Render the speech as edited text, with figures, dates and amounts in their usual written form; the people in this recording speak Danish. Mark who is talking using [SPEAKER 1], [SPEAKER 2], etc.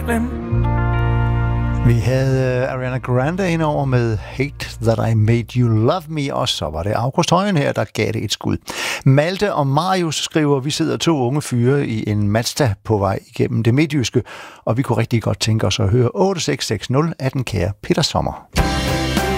[SPEAKER 1] himlen.
[SPEAKER 2] Vi havde Ariana Grande indover med Hate That I Made You Love Me, og så var det August Højen her, der gav det et skud. Malte og Marius skriver, vi sidder 2 unge fyre i en Mazda på vej igennem det midtjyske, og vi kunne rigtig godt tænke os at høre 8660 af den kære Peter Sommer.